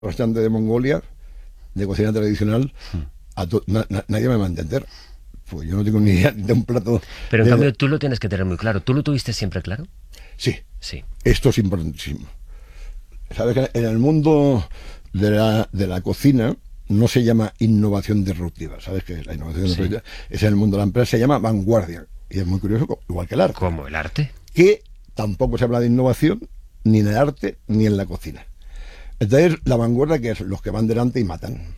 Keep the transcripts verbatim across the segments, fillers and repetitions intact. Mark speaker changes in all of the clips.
Speaker 1: bastante de Mongolia, de cocina tradicional, a to- na- na- nadie me va a entender. Pues yo no tengo ni idea de un plato.
Speaker 2: Pero en
Speaker 1: de-
Speaker 2: cambio tú lo tienes que tener muy claro. ¿Tú lo tuviste siempre claro?
Speaker 1: Sí,
Speaker 2: Sí.
Speaker 1: esto es importantísimo. Sabes que en el mundo de la, de la cocina no se llama innovación disruptiva. Sabes que la innovación
Speaker 2: Sí.
Speaker 1: disruptiva es en el mundo de la empresa, se llama vanguardia. Y es muy curioso, co- igual que el arte.
Speaker 2: ¿Cómo? ¿El arte?
Speaker 1: Que tampoco se habla de innovación ni en el arte ni en la cocina. Entonces, la vanguardia, que es los que van delante y matan.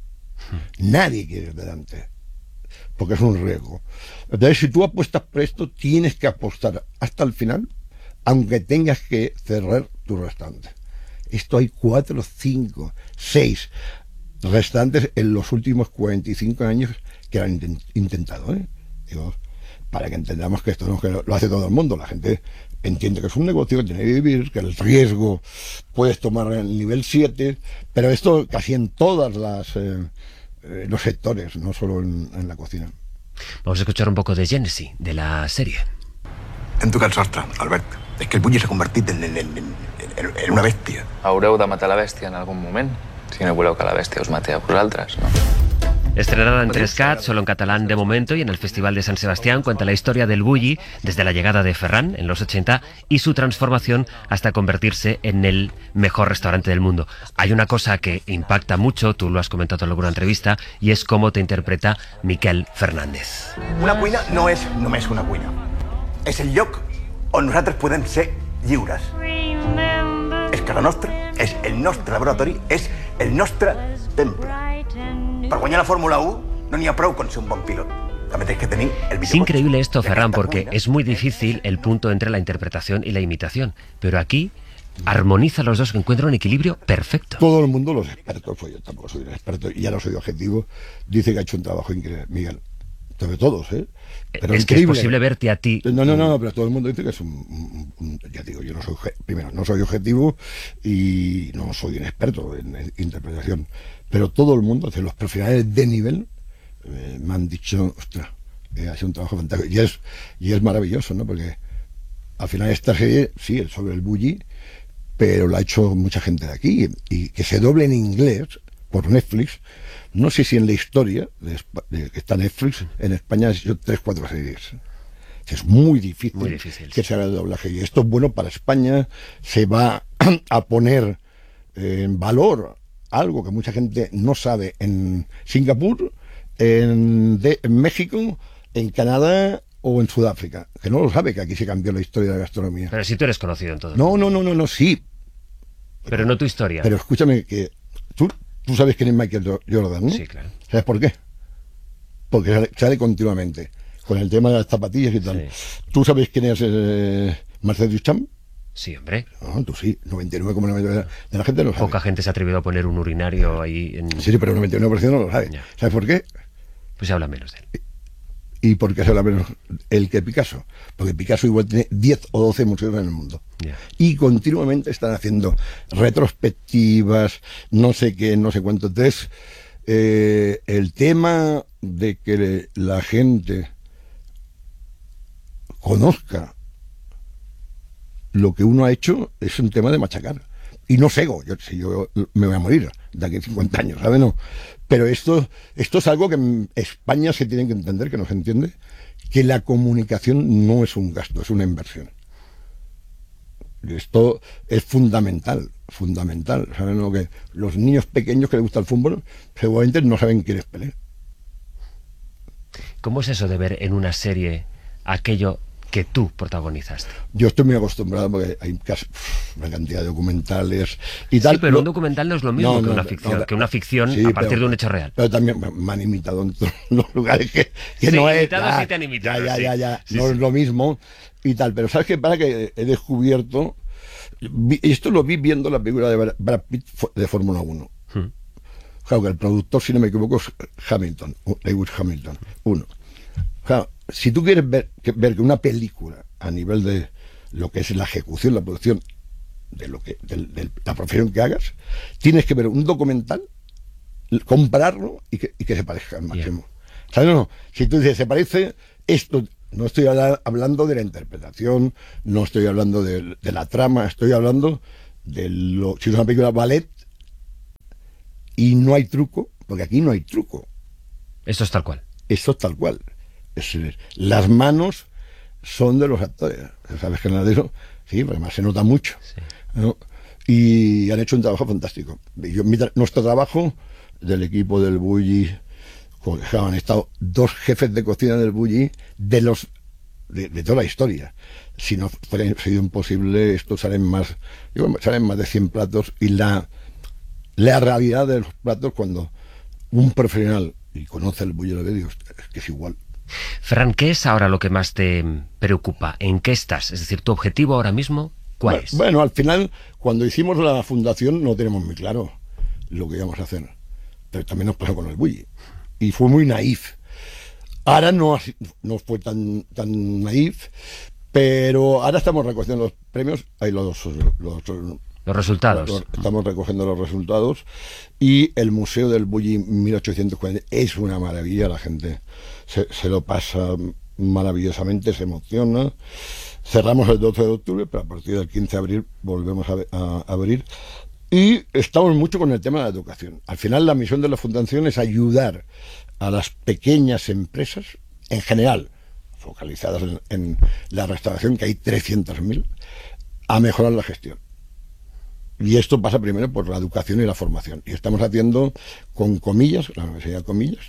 Speaker 1: Nadie quiere ir delante, porque es un riesgo. Entonces, si tú apuestas por esto, tienes que apostar hasta el final, aunque tengas que cerrar tu restaurante. Esto hay cuatro, cinco, seis restaurantes en los últimos cuarenta y cinco años que han intent- intentado, ¿eh? Digo, para que entendamos que esto no es que lo lo hace todo el mundo. La gente entiende que es un negocio, que tiene que vivir, que el riesgo puedes tomar el nivel siete, pero esto casi en todas las eh, eh, los sectores, no solo en, en la cocina.
Speaker 2: Vamos a escuchar un poco de Genesis, de la serie.
Speaker 3: En tu cas sostre, Albert. És que el Bulli s'ha convertit en, en, en, en, en una bèstia.
Speaker 4: Haureu de matar la bèstia en algun moment, si no voleu que la bèstia us mati a vosaltres, no?
Speaker 2: Estrenada en tres Cat, solo en catalán de momento, y en el Festival de San Sebastián, cuenta la historia del Bulli desde la llegada de Ferran en los ochenta y su transformación hasta convertirse en el mejor restaurante del mundo. Hay una cosa que impacta mucho, tú lo has comentado en alguna entrevista, y es cómo te interpreta Miquel Fernández.
Speaker 3: Una cuina no és només una cuina. És el lloc on nosaltres podem ser lliures. És casa nostra, és el nostre laboratori, és el nostre temple. Per guanyar la Fórmula uno no n'hi ha prou con ser un bon pilot. També tens que tenir el
Speaker 2: Es increíble esto, Ferran, porque es muy difícil el punto entre la interpretación y la imitación, pero aquí armoniza los dos, encuentra un equilibrio perfecto.
Speaker 1: Todo el mundo, los expertos, pues yo tampoco soy un experto y ya no soy objetivo, dice que ha hecho un trabajo increíble, Miguel. Sobre todos, ¿eh? Pero
Speaker 2: es que es posible verte a ti.
Speaker 1: No, no, no, pero todo el mundo dice que es un, un- un- ya digo, yo no soy, obje- primero, no soy objetivo y no soy un experto en, en interpretación, pero todo el mundo, los profesionales de nivel, eh, me han dicho, ostras, eh, ha sido un trabajo fantástico y es, y es maravilloso, ¿no? Porque al final esta serie, sí, es sobre el Bulli, pero la ha hecho mucha gente de aquí y que se doble en inglés por Netflix. No sé si en la historia de, Espa- de que está Netflix en España ha hecho tres, cuatro series. Es muy difícil,
Speaker 2: Muy difícil,
Speaker 1: que
Speaker 2: sí.
Speaker 1: se haga el doblaje. Y esto es bueno para España. Se va a poner eh, en valor algo que mucha gente no sabe en Singapur, en, de- en México, en Canadá o en Sudáfrica. Que no lo sabe, que aquí se cambió la historia de la gastronomía.
Speaker 2: Pero si tú eres conocido en todo.
Speaker 1: No, no, no, no, no, sí.
Speaker 2: Pero no tu historia.
Speaker 1: Pero escúchame que tú, tú sabes quién es Michael Jo- Jordan, ¿no?
Speaker 2: Sí, claro.
Speaker 1: ¿Sabes por qué? Porque sale, sale continuamente con el tema de las zapatillas y tal.
Speaker 2: Sí.
Speaker 1: ¿Tú sabes quién es eh, Marcel Duchamp?
Speaker 2: Sí, hombre.
Speaker 1: No, tú sí, noventa y nueve coma noventa por ciento de la gente no lo sabe.
Speaker 2: Poca gente se ha atrevido a poner un urinario ahí en...
Speaker 1: Sí, sí, pero el noventa y nueve por ciento no lo sabe.
Speaker 2: Ya.
Speaker 1: ¿Sabes por qué?
Speaker 2: Pues se habla menos de él.
Speaker 1: ¿Y por qué se habla menos el que Picasso? Porque Picasso igual tiene diez o doce museos en el mundo.
Speaker 2: Ya.
Speaker 1: Y continuamente están haciendo retrospectivas, no sé qué, no sé cuánto. Entonces, eh, el tema de que la gente conozca lo que uno ha hecho es un tema de machacar. Y no cego, yo, si yo me voy a morir de aquí a cincuenta años, ¿sabes? No. Pero esto, esto es algo que en España se tiene que entender, que no se entiende, que la comunicación no es un gasto, es una inversión. Esto es fundamental, fundamental. ¿Saben lo que los niños pequeños que les gusta el fútbol seguramente no saben quién es Pelé?
Speaker 2: ¿Cómo es eso de ver en una serie aquello que tú protagonizaste?
Speaker 1: Yo estoy muy acostumbrado porque hay casi, uf, una cantidad de documentales y tal.
Speaker 2: Sí, pero
Speaker 1: Lo-
Speaker 2: un documental no es lo mismo
Speaker 1: No,
Speaker 2: que
Speaker 1: no,
Speaker 2: una
Speaker 1: no,
Speaker 2: ficción,
Speaker 1: no,
Speaker 2: que una ficción
Speaker 1: sí,
Speaker 2: a partir
Speaker 1: pero-
Speaker 2: de un hecho real.
Speaker 1: Pero también me han imitado en todos los lugares que, que
Speaker 2: Sí,
Speaker 1: no es.
Speaker 2: imitados
Speaker 1: ya,
Speaker 2: sí te han imitado,
Speaker 1: Ya, ya,
Speaker 2: sí.
Speaker 1: ya, ya,
Speaker 2: Sí,
Speaker 1: no
Speaker 2: sí.
Speaker 1: es lo mismo y tal. Pero ¿sabes qué pasa? Que he descubierto, vi- esto lo vi viendo la película de Brad- Brad Pitt fu- de Fórmula uno.
Speaker 2: Hmm.
Speaker 1: Claro, que el productor, si no me equivoco, es Hamilton, Lewis Hamilton, uno. Claro, si tú quieres ver que, ver que una película a nivel de lo que es la ejecución, la producción, de lo que de, de la profesión que hagas, tienes que ver un documental, l- compararlo y que, y que se parezca al máximo. ¿Sabes? No, no. Si tú dices, se parece esto, no estoy habla- hablando de la interpretación, no estoy hablando de, de la trama, estoy hablando de lo, si es una película ballet, Y no hay truco, porque aquí no hay truco.
Speaker 2: Esto es tal cual.
Speaker 1: Esto es tal cual. Es decir, las manos son de los actores. ¿Sabes qué nada de eso? Sí, porque además se nota mucho.
Speaker 2: Sí.
Speaker 1: ¿No? Y han hecho un trabajo fantástico. Yo, mi tra nuestro trabajo del equipo del Bulli, han estado dos jefes de cocina del Bulli de los de, de toda la historia. Si no fuera sido imposible, esto salen más, digo, salen más de cien platos, y la, la realidad de los platos, cuando un profesional y conoce el Bulli, lo ve, digo, es que es igual.
Speaker 2: Ferran, ¿qué es ahora lo que más te preocupa? ¿En qué estás? Es decir, ¿tu objetivo ahora mismo cuál
Speaker 1: bueno,
Speaker 2: es?
Speaker 1: Bueno, al final, cuando hicimos la fundación no tenemos muy claro lo que íbamos a hacer. Pero también nos pasó con el Bulli. Y fue muy naif. Ahora no, no fue tan, tan naif, pero ahora estamos recogiendo los premios, hay los, los,
Speaker 2: los resultados.
Speaker 1: Los, estamos recogiendo los resultados, y el Museo del Bulli mil ochocientos cuarenta es una maravilla, la gente se, se lo pasa maravillosamente, se emociona. Cerramos el doce de octubre, pero a partir del quince de abril volvemos a, a, a abrir. Y estamos mucho con el tema de la educación. Al final, la misión de la Fundación es ayudar a las pequeñas empresas, en general, focalizadas en, en la restauración, que hay trescientas mil, a mejorar la gestión. Y esto pasa primero por la educación y la formación. Y estamos haciendo, con comillas, la Universidad de Comillas,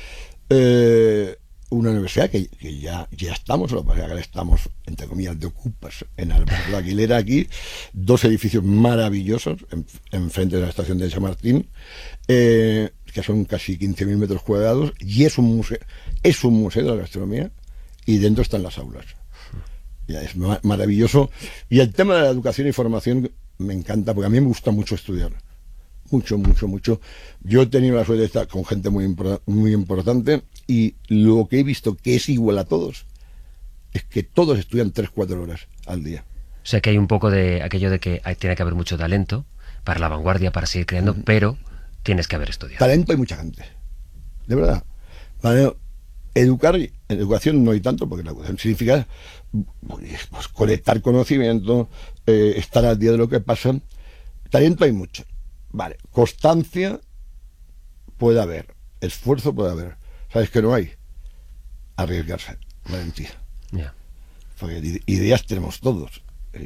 Speaker 1: eh, una universidad que, que ya, ya estamos, lo que pasa es que ahora estamos, entre comillas, de ocupas en Alberto de Aguilera, aquí, dos edificios maravillosos, enfrente en de la estación de San Martín, eh, que son casi quince mil metros cuadrados, y es un museo, es un museo de la gastronomía, y dentro están las aulas. Ya es ma maravilloso. Y el tema de la educación y formación me encanta, porque a mí me gusta mucho estudiar. Mucho, mucho, mucho. Yo he tenido la suerte de estar con gente muy, impor muy importante, y lo que he visto que es igual a todos es que todos estudian tres, cuatro horas al día.
Speaker 2: O sea que hay un poco de aquello de que hay, tiene que haber mucho talento para la vanguardia, para seguir creando, uh-huh. pero tienes que haber estudiado.
Speaker 1: Talento hay mucha gente, de verdad. Vale, educar, en educación no hay tanto, porque la educación significa pues, conectar conocimiento, eh, estar al día de lo que pasa. Talento hay mucho. Vale, constancia puede haber, esfuerzo puede haber. ¿Sabes qué no hay? Arriesgarse, valentía.
Speaker 2: Yeah.
Speaker 1: Porque ideas tenemos todos.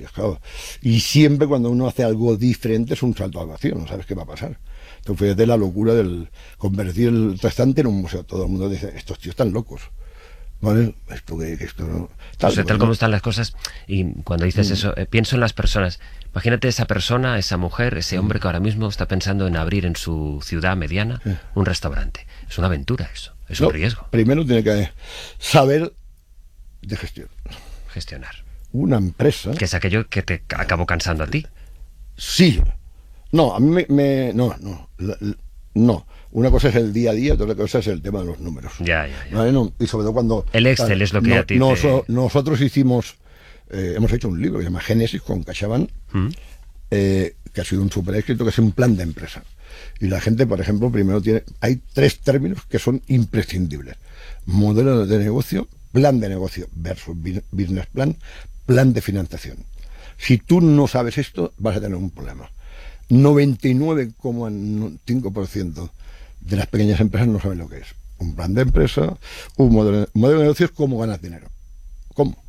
Speaker 1: Y siempre cuando uno hace algo diferente es un salto al vacío, no sabes qué va a pasar. Entonces fíjate la locura del convertir el restaurante en un museo. Todo el mundo dice, estos tíos están locos. ¿Vale? Esto que esto no. Tal,
Speaker 2: o sea, tal
Speaker 1: pues,
Speaker 2: como
Speaker 1: ¿no?
Speaker 2: están las cosas, y cuando dices mm. eso, eh, pienso en las personas. Imagínate esa persona, esa mujer, ese hombre que ahora mismo está pensando en abrir en su ciudad mediana sí. un restaurante. Es una aventura eso, es
Speaker 1: no,
Speaker 2: un riesgo.
Speaker 1: Primero tiene que saber de gestión.
Speaker 2: Gestionar.
Speaker 1: Una empresa...
Speaker 2: Que es aquello que te acabó cansando a ti.
Speaker 1: Sí. No, a mí me... me no, no, la, la, no. Una cosa es el día a día, otra cosa es el tema de los números.
Speaker 2: Ya, ya, ya.
Speaker 1: ¿Vale? No, y sobre todo cuando...
Speaker 2: El Excel claro, es lo que
Speaker 1: no,
Speaker 2: a ti
Speaker 1: no,
Speaker 2: te...
Speaker 1: so, Nosotros hicimos... Eh, hemos hecho un libro que se llama Génesis con CaixaBank, ¿Mm? eh, que ha sido un super éxito, que es un plan de empresa. Y la gente, por ejemplo, primero tiene... Hay tres términos que son imprescindibles. Modelo de negocio, plan de negocio versus business plan, plan de financiación. Si tú no sabes esto, vas a tener un problema. noventa y nueve coma cinco por ciento de las pequeñas empresas no saben lo que es. Un plan de empresa, un modelo, un modelo de negocio es cómo ganas dinero. ¿Cómo?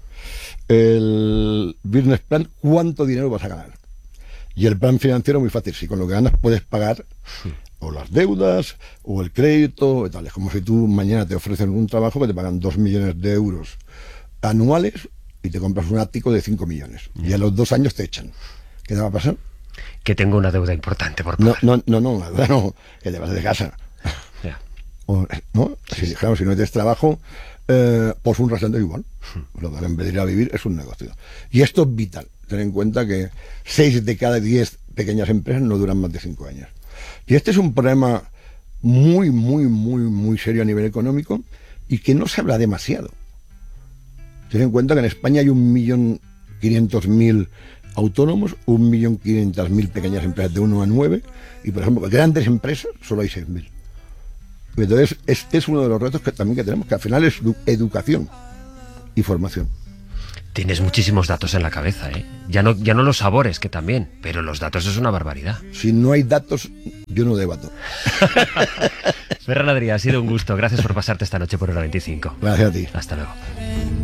Speaker 1: El business plan, ¿cuánto dinero vas a ganar? Y el plan financiero, muy fácil. Si con lo que ganas puedes pagar o las deudas o el crédito o tal. Es como si tú mañana te ofrecen un trabajo que te pagan dos millones de euros anuales y te compras un ático de cinco millones. Yeah. Y a los dos años te echan. ¿Qué te va a pasar?
Speaker 2: Que tengo una deuda importante por pagar.
Speaker 1: No, no, no, no, una deuda no, que te vas de casa.
Speaker 2: Yeah.
Speaker 1: O, ¿no? Si, claro, si no tienes trabajo, eh, pues un restaurante igual. Hmm. Lo que en vez de ir a vivir es un negocio. Y esto es vital. Ten en cuenta que seis de cada diez pequeñas empresas no duran más de cinco años. Y este es un problema muy, muy, muy, muy serio a nivel económico y que no se habla demasiado. Ten en cuenta que en España hay un millón quinientos mil autónomos, un millón quinientas mil pequeñas empresas de uno a nueve, y por ejemplo, grandes empresas solo hay seis mil. Entonces, este es uno de los retos que también que tenemos, que al final es educación y formación.
Speaker 2: Tienes muchísimos datos en la cabeza, ¿eh? Ya no, ya no los sabores, que también, pero los datos es una barbaridad.
Speaker 1: Si no hay datos, yo no debato.
Speaker 2: Ferran Adrià, ha sido un gusto. Gracias por pasarte esta noche por Hora veinticinco.
Speaker 1: Gracias a ti.
Speaker 2: Hasta luego.